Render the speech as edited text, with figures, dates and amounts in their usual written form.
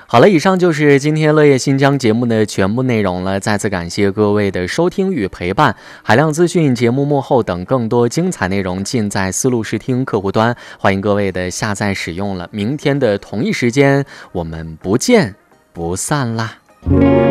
好了，以上就是今天乐业新疆节目的全部内容了。再次感谢各位的收听与陪伴。海量资讯、节目幕后等更多精彩内容尽在思路视听客户端，欢迎各位的下载使用了。明天的同一时间，我们不见不散啦。